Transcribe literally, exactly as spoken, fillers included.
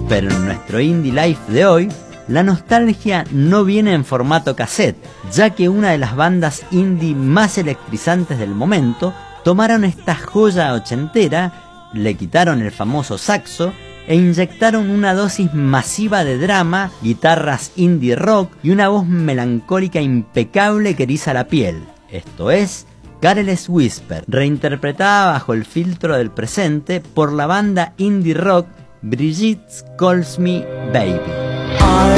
Pero en nuestro Indie Life de hoy, la nostalgia no viene en formato cassette, ya que una de las bandas indie más electrizantes del momento tomaron esta joya ochentera, le quitaron el famoso saxo e inyectaron una dosis masiva de drama, guitarras indie rock y una voz melancólica impecable que eriza la piel. Esto es Careless Whisper, reinterpretada bajo el filtro del presente por la banda indie rock Brigitte Calls Me Baby.